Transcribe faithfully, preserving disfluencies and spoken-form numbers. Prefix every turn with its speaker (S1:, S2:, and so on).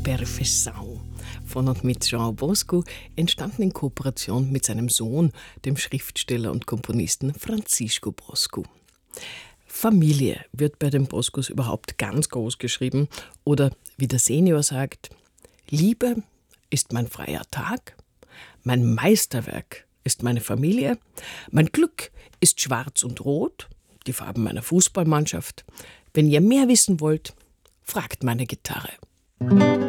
S1: Perfeição von und mit João Bosco, entstanden in Kooperation mit seinem Sohn, dem Schriftsteller und Komponisten Francisco Bosco. Familie wird bei den Boscos überhaupt ganz groß geschrieben oder, wie der Senior sagt, Liebe ist mein freier Tag, mein Meisterwerk ist meine Familie, mein Glück ist schwarz und rot, die Farben meiner Fußballmannschaft. Wenn ihr mehr wissen wollt, fragt meine Gitarre.